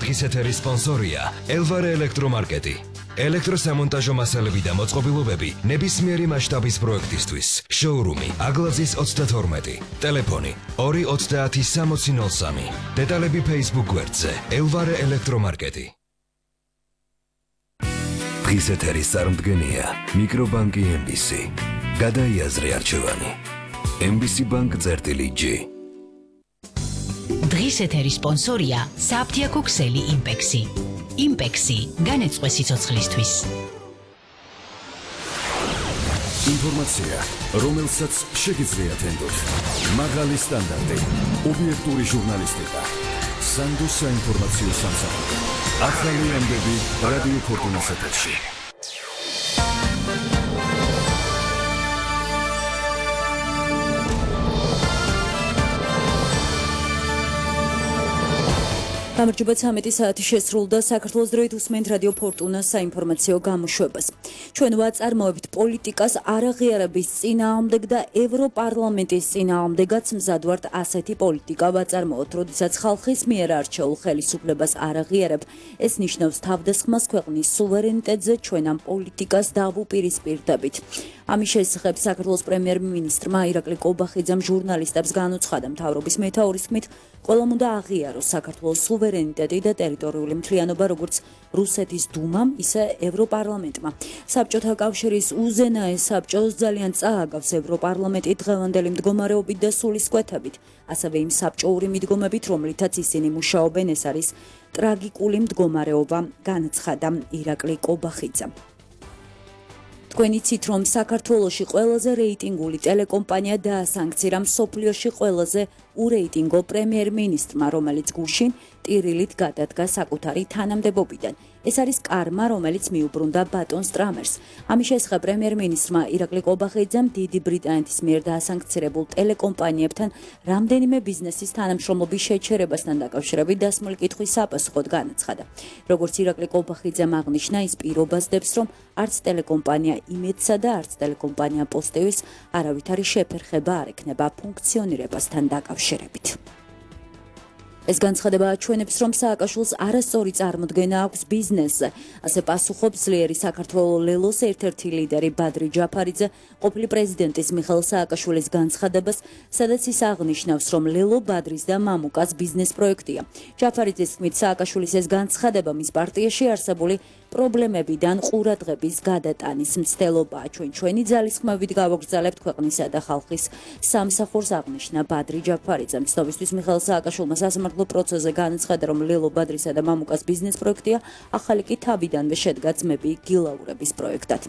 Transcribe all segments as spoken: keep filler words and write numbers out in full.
დღის ეთერის სპონსორია ელვარე ელექტრომარკეტი. ელექტროსამონტაჟო მასალები და მოწყობილობები ნებისმიერი მასშტაბის პროექტისთვის. შოურუმი აგლაძის ოცდათორმეტი. ტელეფონი ორი ოცდაათი სამოცი ნოლ სამი. დეტალები Facebook გვერდზე ელვარე ელექტრომარკეტი. დღის ეთერის წარმდგენია მიკრობანკი ემ ბი სი. გადაიაზრე არჩევანი. ემ ბი სი ბანკ წერტილი ჯი. დღის ეთერის სპონსორია საფთიაქო ქსელი იმპექსი. იმპექსი განეწყვე სიცოცხლისთვის. ინფორმაცია, რომელსაც შეგიძლიათ ენდოთ. მაღალი სტანდარტი, ობიექტური ჟურნალისტიკა. სანდოს საინფორმაციო სამსახური. ახალი ამბები რადიო ფორტუნას ეთერში. გამარჯობა, ცამეტი საათი შესრულდა. საქართველოს დროით უსმენთ რადიო ფორტუნას საინფორმაციო გამოშვებას. ჩვენ ვაწარმოებთ პოლიტიკას არაღიარების წინააღმდეგ და ევროპარლამენტის წინააღმდეგაც მზად ვართ ასეთი პოლიტიკა ვაწარმოოთ, როდესაც ხალხის მიერ არჩეულ ხელისუფლებას არაღიარებ. ეს ნიშნავს თავდასხმას ქვეყნის სუვერენიტეტზე, ჩვენ ამ პოლიტიკას დავუპირისპირდებით. ამის შესახებ საქართველოს პრემიერ-მინისტრმა ირაკლი კობახიძემ ჟურნალისტებს განუცხადა, მთავრობის მეთაურის თქმით, ყველამ უნდა აღიაროს საქართველოს სუვერენიტეტი და ტერიტორიული მთლიანობა, როგორც რუსეთის დუმამ, ისე ევროპარლამენტმა. საბჭოთა კავშირის უზენაეს საბჭოს ძალიან წააგავს ევროპარლამენტი დღევანდელი მდგომარეობით და სულისკვეთებით, ასევე იმ საბჭოური მიდგომებით, რომლითაც ისინი მუშაობენ, ეს არის ტრაგიკული მდგომარეობა, განაცხადა ირაკლი კობახიძემ. თქვენ იცით, რომ საქართველოში ყველაზე რეიტინგული ტელეკომპანია დაასანქცირა მსოფლიოში ყველაზე ურეიტინგო პრემიერ-მინისტრმა, რომელიც გუშინ ტირილით გადადგა საკუთარი თანამდებობიდან. ეს არის კარმა, რომელიც მიუბრუნდა ბატონ სტრამერს. ამის შესახებ პრემიერ-მინისტრმა ირაკლი კობახიძემ დიდი ბრიტანეთის მიერ დაასანქცირებულ ტელეკომპანიებთან რამდენიმე ბიზნესის თანამშრომლობის შეჩერებასთან დაკავშირებით დასმული კითხვის საპასუხოდ განაცხადა. როგორც ირაკლი კობახიძემ აღნიშნა, ის პირობას დებს, რომ არც ტელეკომპანია იმედსა და არც ტელეკომპანია პოსტივის არავითარი შეფერხება არ ექნება ფუნქციონირებასთან დაკავშირებით. ეს განცხადება აჩვენებს, რომ სააკაშვილს არასწორი წარმოდგენა აქვს ბიზნესზე. ასე პასუხობს ძლიერი საქართველოს ლელოს ერთ-ერთი ლიდერი ბადრი ჯაფარიძე ყოფილი პრეზიდენტის მიხეილ სააკაშვილის განცხადებას, სადაც ის აღნიშნავს, რომ ლელო ბადრის და მამუკას ბიზნეს პროექტია. ჯაფარიძის თქმით, სააკაშვილის ეს განცხადება მის პარტიაში არსებული პრობლემებიდან ყურადღების გადატანის მცდელობაა. ჩვენ ჩვენი ძალისხმევით გავაგრძელებთ ქვეყნისა და ხალხის სამსახურს, აღნიშნა ბადრი ჯაფარიძემ. ცნობისთვის მიხეილ სააკაშვილმა სასამართლო პროცესზე განაცხადა, რომ ლელო ბადრისა და მამუკას ბიზნეს პროექტია, ახალი კი თავიდანვე შედგა ძმები გილაურების პროექტად.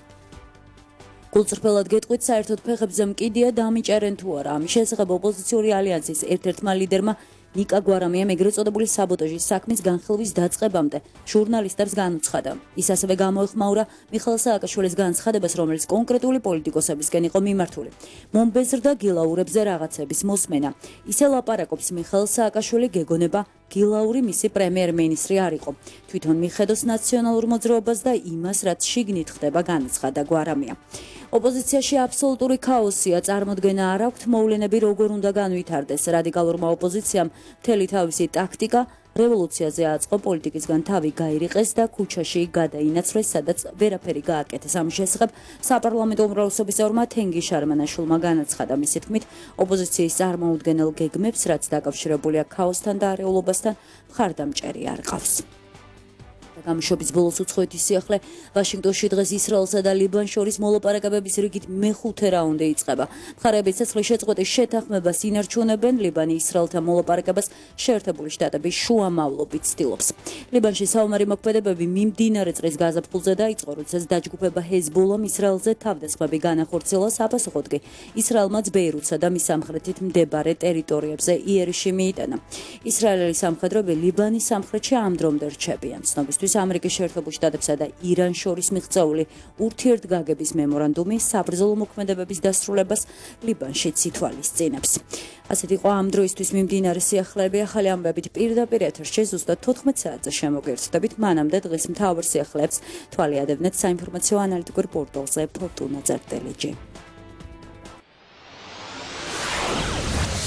გულწრფელად გეტყვით, საერთოდ ფეხებზე მკიდია დამიჭერენ თუ არა. ამის შესახებ ოპოზიციური ალიანსის ერთ-ერთმა ლიდერმა ნიკა გვარამიამ ეგრეთ წოდებული საბოტაჟის საქმის განხილვის დაწყებამდე ჟურნალისტებს განუცხადა. ის ასევე გამოეხმაურა მიხეილ სააკაშვილის განცხადებას, რომელიც კონკრეტული პოლიტიკოსებისკენ იყო მიმართული. მომბეზრდა გილაურებზე რაღაცების მოსმენა. ისე ლაპარაკობს, მიხეილ სააკაშვილი გეგონება გილაური მისი პრემიერ-მინისტრი არ იყო. თვითონ მიხედოს ნაციონალურ მოძრაობას და იმას, რაც შიგნით ხდება, განაცხადა გვარამია. ოპოზიციაში აბსოლუტური ქაოსია, წარმოდგენა არ აქვთ, მოვლენები როგორ უნდა განვითარდეს. რადიკალურმა ოპოზიციამ მთელი თავისი ტაქტიკა რევოლუციაზე აწყო, პოლიტიკისგან თავი გაირიყეს და ქუჩაში გადაინაცვლეს, სადაც ვერაფერი გააკეთეს. ამის შესახებ საპარლამენტო უმრავლესობის წევრმა თენგიზ შარმანაშვილმა განაცხადა, მისი თქმით, ოპოზიციის წარმოუდგენელ გეგმებს, რაც დაკავშირებულია ქაოსთან და არეულობასთან, მხარდამჭერი არ ყავს. გამოშვების ბოლოს უცხოეთის სიახლე ვაშინგტონში დღეს ისრაელსა და ლიბანს შორის მოლაპარაკებების რიგით მეხუთე რაუნდი იწყება. მხარეები ცეცხლის შეწყვეტის შეთანხმებას ინარჩუნებენ, ლიბანი ისრაელთან მოლაპარაკებას შეერთებული შტატების შუამავლობით ცდილობს. ლიბანში საომარი მოქმედებები მიმდინარე წრის გაზაფხულზე დაიწყო, როდესაც დაჯგუფება ჰეზბოლამ ისრაელზე თავდასხმები განახორციელა, საფასუხოდ კი ისრაელმაც ბეირუთსა და მის სამხრეთით მდებარე ტერიტორიებზე იერიში მიიტანა. ისრაელელი სამხედროები ლიბანის სამხრეთში ამ დრომდე რჩებიან. ცნობისთვის ამერიკის შეერთებულ შტატებსა და ირანს შორის მიღწეული ურთიერთგაგების მემორანდუმი საბრძოლო მოქმედებების დასრულებას ლიბანშიც ითვალისწინებს. ასეთ იყო ამ დროისთვის მიმდინარე სიახლეები. ახალი ამბებით პირდაპირ ეთერში ზუსტად თოთხმეტ საათზე შემოგერთდებით. მანამდე დღის მთავარ სიახლეებს თვალი ადევნეთ საინფორმაციო ანალიტიკურ პორტალზე ფორტუნა წერტილი ჯი.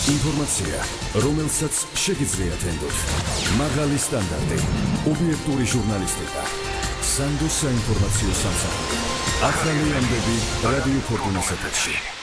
ინფორმაცია, რომელსაც შეგიძლიათ ენდოთ. მაღალი სტანდარტი, ობიექტური ჟურნალისტიკა. სანდოს საინფორმაციო სამსახური. ახალი ამბები რადიო ფორტუნას ეთერში.